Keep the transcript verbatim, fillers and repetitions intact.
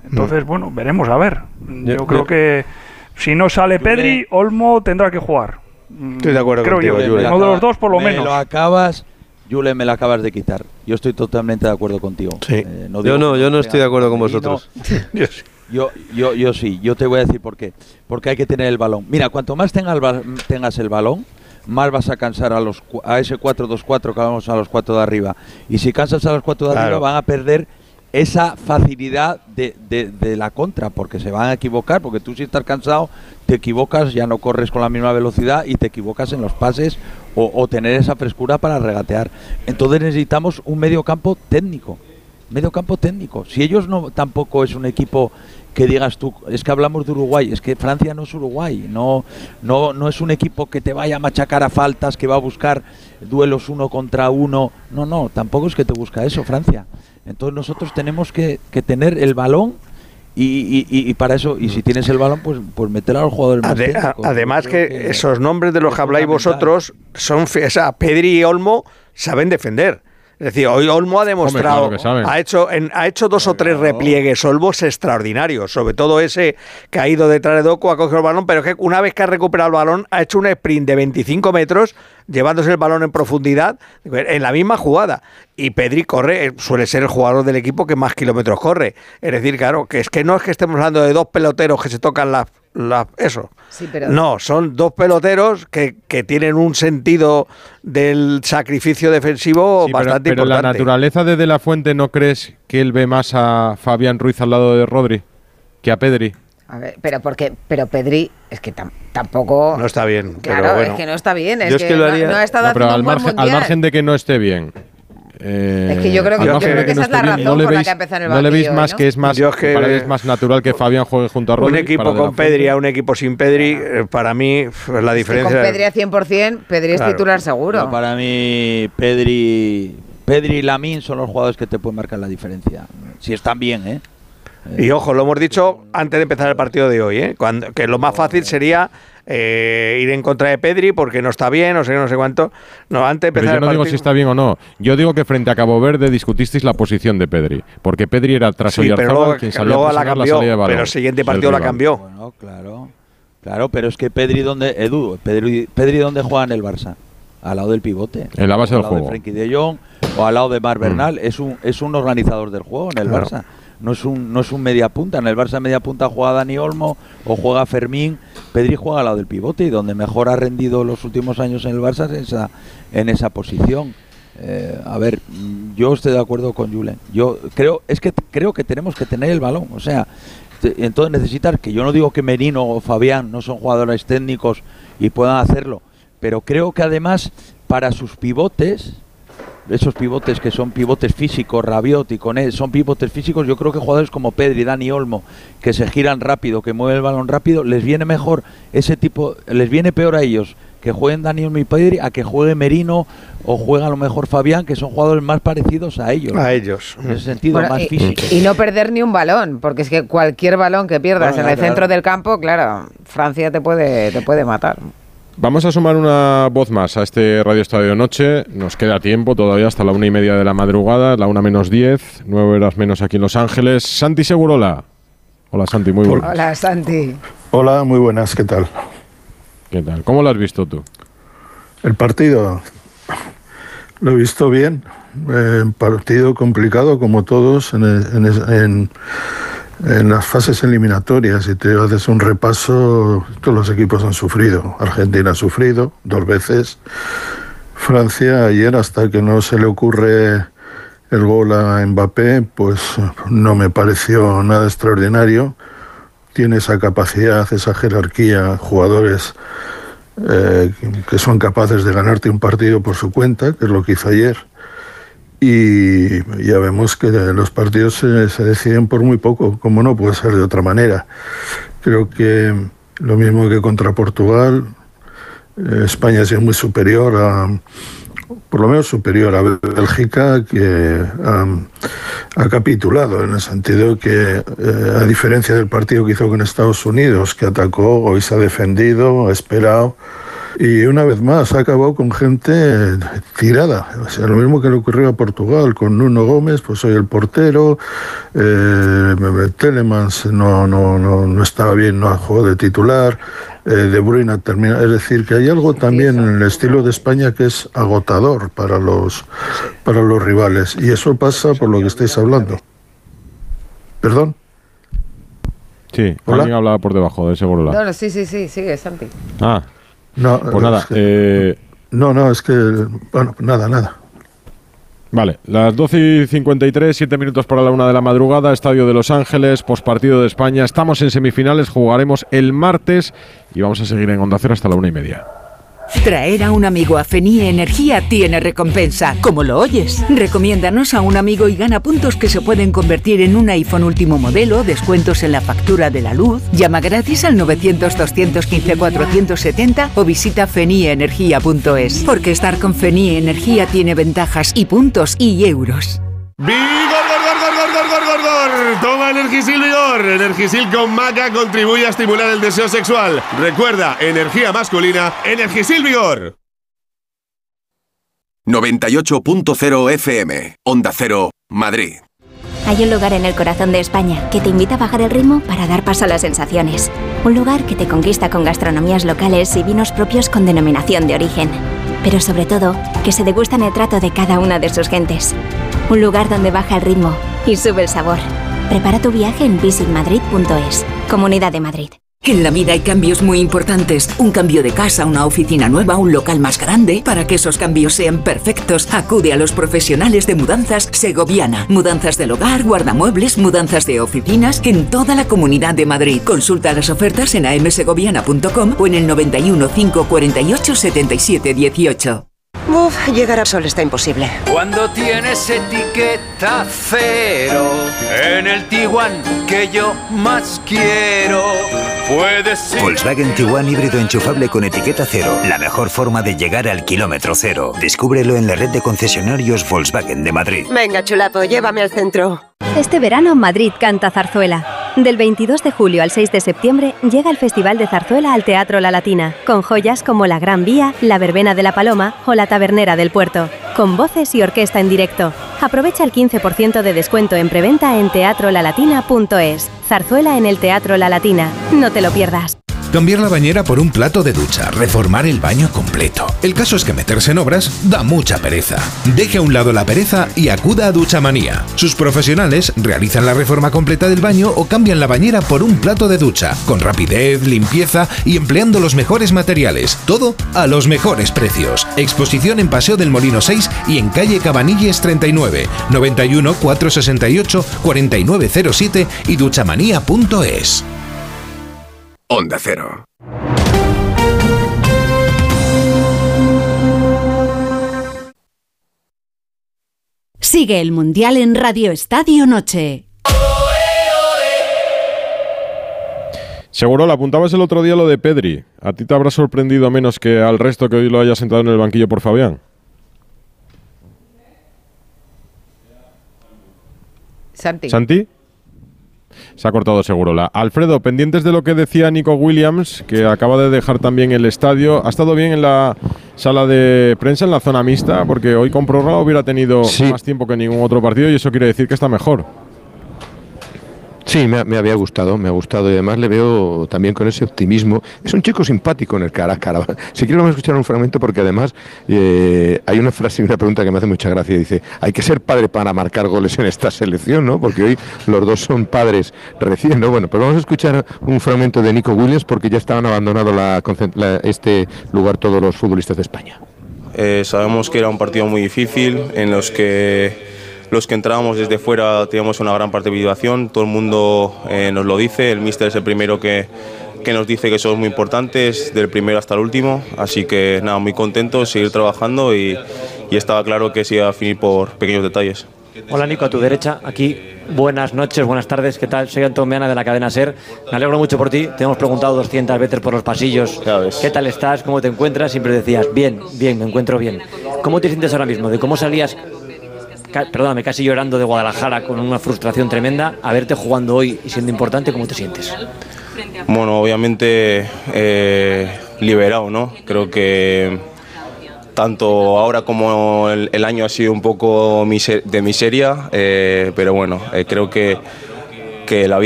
Entonces, mm. bueno, veremos a ver. Yo, yo creo yo, que si no sale Pedri, Olmo tendrá que jugar. Estoy de acuerdo creo contigo, yo. Uno de los dos, por lo me menos. Lo acabas, Jule, me lo acabas de quitar. Yo estoy totalmente de acuerdo contigo. Sí. Eh, no yo no, yo no estoy de acuerdo con vosotros. yo, sí. yo, yo, yo sí. Yo te voy a decir por qué. Porque hay que tener el balón. Mira, cuanto más tenga el ba- tengas el balón, más vas a cansar a los a ese cuatro dos cuatro que vamos a los cuatro de arriba. Y si cansas a los cuatro de claro. arriba, van a perder esa facilidad de, de, de la contra, porque se van a equivocar, porque tú si estás cansado te equivocas, ya no corres con la misma velocidad y te equivocas en los pases o, o tener esa frescura para regatear. Entonces necesitamos un medio campo técnico, medio campo técnico. Si ellos no, tampoco es un equipo que digas tú, es que hablamos de Uruguay, es que Francia no es Uruguay, no, no, no es un equipo que te vaya a machacar a faltas, que va a buscar duelos uno contra uno, no, no, tampoco es que te busca eso Francia. Entonces nosotros tenemos que, que tener el balón y, y, y para eso, y si tienes el balón, pues, pues meter a los jugadores más Ade, técnicos. Además que, que esos nombres de los que habláis vosotros, son, o sea, Pedri y Olmo saben defender. Es decir, hoy Olmo ha demostrado, Hombre, claro ha hecho en, ha hecho dos o tres repliegues Olmos extraordinarios, sobre todo ese que ha ido detrás de Doku, ha cogido el balón, pero es que una vez que ha recuperado el balón, ha hecho un sprint de veinticinco metros, llevándose el balón en profundidad, en la misma jugada. Y Pedri corre, suele ser el jugador del equipo que más kilómetros corre. Es decir, claro, que es que no es que estemos hablando de dos peloteros que se tocan las La, eso. Sí, pero... No, son dos peloteros que, que tienen un sentido del sacrificio defensivo sí, bastante pero, pero importante. Pero la naturaleza de De La Fuente, ¿no crees que él ve más a Fabián Ruiz al lado de Rodri que a Pedri? A ver, pero porque, pero Pedri es que tam, tampoco no está bien. Claro, pero bueno. es que no está bien. Es, es que, que no, haría... no ha estado no, pero haciendo al un margen, buen al margen de que no esté bien. Eh, es que yo creo que, yo creo que esa es la razón no por veis, la que ha empezado en el banquillo. ¿No le veis más ¿no? que es más, yo es que, para es más natural que Fabián juegue junto a Rodri? Un equipo con Pedri a un equipo sin Pedri, eh, para mí la diferencia... Es que con Pedri a cien por ciento, Pedri claro. es titular seguro. No, para mí, Pedri, Pedri y Lamine son los jugadores que te pueden marcar la diferencia. Si están bien, ¿eh? Y ojo, lo hemos dicho antes de empezar el partido de hoy, ¿eh? Cuando, que lo más fácil sería eh, ir en contra de Pedri porque no está bien, o sé, no sé cuánto. No, antes de Pero empezar yo no el digo partido... si está bien o no. Yo digo que frente a Cabo Verde discutisteis la posición de Pedri, porque Pedri era tras sí, Oyarzábal quien salía luego a la cambió, la salida de balón. pero el siguiente partido la cambió. Bueno, claro, claro, pero es que Pedri donde Edu, Pedri, Pedri donde juega en el Barça, al lado del pivote, en la base del juego, al lado de Frenkie de Jong o al lado de Marc Bernal, mm. es un es un organizador del juego en el claro. Barça. No es un no es un media punta. En el Barça media punta juega Dani Olmo o juega Fermín. Pedri juega al lado del pivote y donde mejor ha rendido los últimos años en el Barça es esa, en esa posición. Eh, a ver, yo estoy de acuerdo con Julen. Yo creo es que creo que tenemos que tener el balón. O sea, te, entonces necesitar que yo no digo que Merino o Fabián no son jugadores técnicos y puedan hacerlo, pero creo que además para sus pivotes, esos pivotes que son pivotes físicos, Rabiot y Koné, son pivotes físicos, yo creo que jugadores como Pedri, Dani Olmo, que se giran rápido, que mueven el balón rápido, les viene mejor ese tipo, les viene peor a ellos que jueguen Dani Olmo y Pedri a que juegue Merino o juega a lo mejor Fabián, que son jugadores más parecidos a ellos. A ellos. En ese sentido, bueno, más y, físico. Y no perder ni un balón, porque es que cualquier balón que pierdas bueno, en el claro, centro claro. del campo, claro, Francia te puede, te puede matar. Vamos a sumar una voz más a este Radio Estadio Noche. Nos queda tiempo todavía hasta la una y media de la madrugada, la una menos diez, nueve horas menos aquí en Los Ángeles. Santi Segurola. Hola Santi, muy buenas. Hola Santi. Hola, muy buenas, ¿qué tal? ¿Qué tal? ¿Cómo lo has visto tú? El partido lo he visto bien. Eh, partido complicado como todos en, en, en En las fases eliminatorias, si te haces un repaso, todos los equipos han sufrido. Argentina ha sufrido dos veces. Francia ayer, hasta que no se le ocurre el gol a Mbappé, pues no me pareció nada extraordinario. Tiene esa capacidad, esa jerarquía, jugadores eh, que son capaces de ganarte un partido por su cuenta, que es lo que hizo ayer. Y ya vemos que los partidos se, se deciden por muy poco, como no puede ser de otra manera. Creo que lo mismo que contra Portugal, eh, España es muy superior a, por lo menos superior a Bélgica, que um, ha capitulado, en el sentido que, eh, a diferencia del partido que hizo con Estados Unidos, que atacó, hoy se ha defendido, ha esperado Y una vez más ha acabado con gente tirada. O sea, lo mismo que le ocurrió a Portugal con Nuno Gómez, pues soy el portero, eh, Telemans no, no, no, no estaba bien, no jugó de titular, eh, De Bruyne termina. Es decir, que hay algo también en el estilo de España que es agotador para los, para los rivales. Y eso pasa por lo que estáis hablando. ¿Perdón? Sí, alguien hablaba por debajo de Segurola. No, no, sí, sí, sí, sigue, Santi. Ah, no, pues nada. Es que, eh, no, no, es que, bueno, nada, nada. Vale, las doce y cincuenta y tres, siete minutos para la una de la madrugada, Estadio de Los Ángeles, pospartido de España. Estamos en semifinales, jugaremos el martes y vamos a seguir en Onda Cero hasta la una y media. Traer a un amigo a Fenie Energía tiene recompensa, como lo oyes. Recomiéndanos a un amigo y gana puntos que se pueden convertir en un iPhone último modelo, descuentos en la factura de la luz. Llama gratis al novecientos, doscientos quince, cuatrocientos setenta o visita fenie energía punto es. Porque estar con Fenie Energía tiene ventajas y puntos y euros. ¡Vigor, gor, gor, gor, gor, gor, gor! Toma Energisil Vigor. Energisil con maca contribuye a estimular el deseo sexual. Recuerda, energía masculina, Energisil Vigor. noventa y ocho punto cero F M, Onda Cero, Madrid. Hay un lugar en el corazón de España que te invita a bajar el ritmo para dar paso a las sensaciones. Un lugar que te conquista con gastronomías locales y vinos propios con denominación de origen. Pero sobre todo, que se degustan el trato de cada una de sus gentes. Un lugar donde baja el ritmo y sube el sabor. Prepara tu viaje en visit madrid punto es. Comunidad de Madrid. En la vida hay cambios muy importantes. Un cambio de casa, una oficina nueva, un local más grande. Para que esos cambios sean perfectos, acude a los profesionales de Mudanzas Segoviana. Mudanzas del hogar, guardamuebles, mudanzas de oficinas en toda la Comunidad de Madrid. Consulta las ofertas en a m segoviana punto com o en el noventa y uno, cinco cuarenta y ocho, setenta y siete dieciocho. Uf, llegar a Sol está imposible. Cuando tienes etiqueta cero en el Tiguan que yo más quiero, puedes ser... Volkswagen Tiguan híbrido enchufable con etiqueta cero. La mejor forma de llegar al kilómetro cero. Descúbrelo en la red de concesionarios Volkswagen de Madrid. Venga, chulapo, llévame al centro. Este verano Madrid canta zarzuela. Del veintidós de julio al seis de septiembre llega el Festival de Zarzuela al Teatro La Latina, con joyas como La Gran Vía, La Verbena de la Paloma o La Tabernera del Puerto, con voces y orquesta en directo. Aprovecha el quince por ciento de descuento en preventa en teatro la latina punto es. Zarzuela en el Teatro La Latina. No te lo pierdas. Cambiar la bañera por un plato de ducha, reformar el baño completo. El caso es que meterse en obras da mucha pereza. Deje a un lado la pereza y acuda a Duchamanía. Sus profesionales realizan la reforma completa del baño o cambian la bañera por un plato de ducha, con rapidez, limpieza y empleando los mejores materiales. Todo a los mejores precios. Exposición en Paseo del Molino seis y en calle Cabanilles treinta y nueve, noventa y uno, cuatrocientos sesenta y ocho, cuarenta y nueve cero siete y duchamanía punto es. Onda Cero. Sigue el Mundial en Radio Estadio Noche. Seguro, le apuntabas el otro día lo de Pedri. ¿A ti te habrá sorprendido menos que al resto que hoy lo haya sentado en el banquillo por Fabián? Santi. ¿Santi? Se ha cortado Segurola. Alfredo, pendientes de lo que decía Nico Williams, que acaba de dejar también el estadio. ¿Ha estado bien en la sala de prensa, en la zona mixta? Porque hoy con prórroga hubiera tenido sí. más tiempo que ningún otro partido y eso quiere decir que está mejor. Sí, me, me había gustado, me ha gustado y además le veo también con ese optimismo. Es un chico simpático en el cara a cara. Si quiero vamos a escuchar un fragmento porque además eh, hay una frase y una pregunta que me hace mucha gracia. Dice, hay que ser padre para marcar goles en esta selección, ¿no? Porque hoy los dos son padres recién, ¿no? Bueno, pues vamos a escuchar un fragmento de Nico Williams porque ya estaban abandonado la, la, este lugar todos los futbolistas de España. Eh, sabemos que era un partido muy difícil en los que... Los que entrábamos desde fuera teníamos una gran participación, todo el mundo eh, nos lo dice, el míster es el primero que, que nos dice que somos muy importantes, del primero hasta el último, así que nada, muy contentos, seguir trabajando y, y estaba claro que se iba a definir por pequeños detalles. Hola Nico, a tu derecha, aquí, buenas noches, buenas tardes, ¿qué tal? Soy Antón Meana de la cadena SER, me alegro mucho por ti, te hemos preguntado doscientas veces por los pasillos, ¿qué tal estás? ¿Cómo te encuentras? Siempre decías, bien, bien, me encuentro bien. ¿Cómo te sientes ahora mismo? ¿De cómo salías? Perdóname, casi llorando de Guadalajara con una frustración tremenda, a verte jugando hoy y siendo importante, ¿cómo te sientes? Bueno, obviamente eh, liberado, ¿no? Creo que tanto ahora como el, el año ha sido un poco miser- de miseria, eh, pero bueno, eh, creo que, que la vida